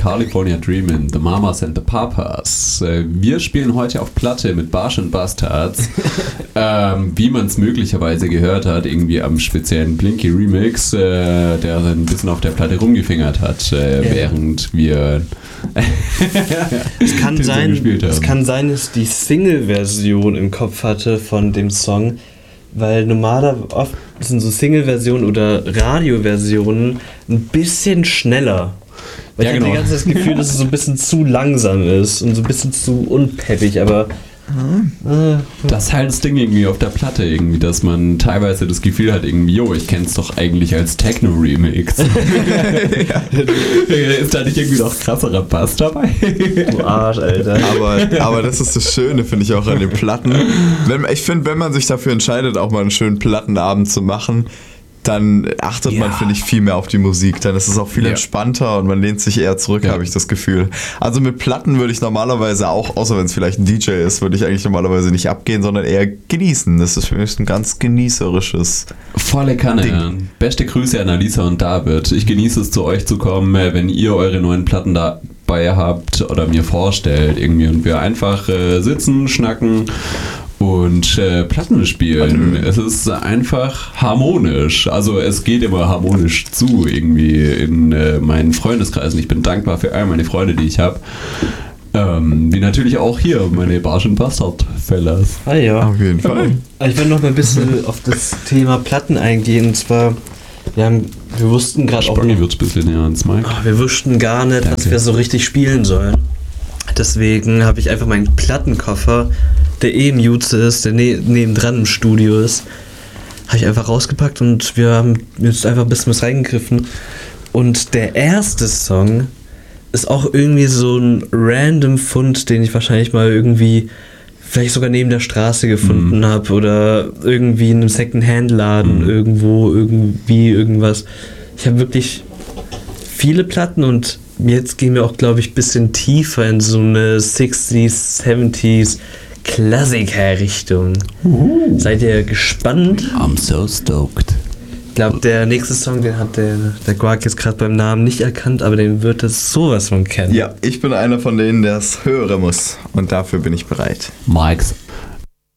California Dreamin', The Mamas and the Papas. Wir spielen heute auf Platte mit Barsch und Bastards. Wie man es möglicherweise gehört hat, irgendwie am speziellen Blinky Remix, der ein bisschen auf der Platte rumgefingert hat, während wir es kann sein, dass die Single-Version im Kopf hatte von dem Song, weil normalerweise oft sind so Single-Versionen oder Radio-Versionen ein bisschen schneller. Weil ich hatte die ganze Zeit das Gefühl, dass es so ein bisschen zu langsam ist und so ein bisschen zu unpeppig, aber das ist halt das Ding irgendwie auf der Platte irgendwie, dass man teilweise das Gefühl hat irgendwie, ich kenn's doch eigentlich als Techno-Remix. Ist da nicht irgendwie noch krasserer Bass dabei? Du Arsch, Alter. Aber das ist das Schöne, finde ich auch an den Platten. Ich finde, wenn man sich dafür entscheidet, auch mal einen schönen Plattenabend zu machen, dann achtet man, finde ich, viel mehr auf die Musik. Dann ist es auch viel entspannter und man lehnt sich eher zurück, habe ich das Gefühl. Also mit Platten würde ich normalerweise auch, außer wenn es vielleicht ein DJ ist, würde ich eigentlich normalerweise nicht abgehen, sondern eher genießen. Das ist für mich ein ganz genießerisches volle Kanne. Ding. Beste Grüße an Alisa und David. Ich genieße es, zu euch zu kommen, wenn ihr eure neuen Platten dabei habt oder mir vorstellt irgendwie und wir einfach sitzen, schnacken und Platten spielen. Es ist einfach harmonisch. Also es geht immer harmonisch zu irgendwie in meinen Freundeskreisen. Ich bin dankbar für all meine Freunde, die ich habe. Wie natürlich auch hier meine Barsch und Bastard-Fellas. Ah ja. Auf jeden Fall. Ich will noch mal ein bisschen auf das Thema Platten eingehen. Und zwar, wir wussten gerade auch nicht, wird's ein bisschen näher ans Mic. Wir wussten gar nicht, was wir so richtig spielen sollen. Deswegen habe ich einfach meinen Plattenkoffer, der im Jutze ist, der nebendran im Studio ist, habe ich einfach rausgepackt und wir haben jetzt einfach ein bisschen was reingegriffen. Und der erste Song ist auch irgendwie so ein random Fund, den ich wahrscheinlich mal irgendwie vielleicht sogar neben der Straße gefunden habe oder irgendwie in einem Second-Hand-Laden irgendwas. Ich habe wirklich viele Platten und jetzt gehen wir auch, glaube ich, ein bisschen tiefer in so eine 60s, 70s Klassiker-Richtung. Seid ihr gespannt? I'm so stoked. Ich glaube, der nächste Song, den hat der Quark jetzt gerade beim Namen nicht erkannt, aber den wird es sowas von kennen. Ja, ich bin einer von denen, der es hören muss. Und dafür bin ich bereit. Mikes.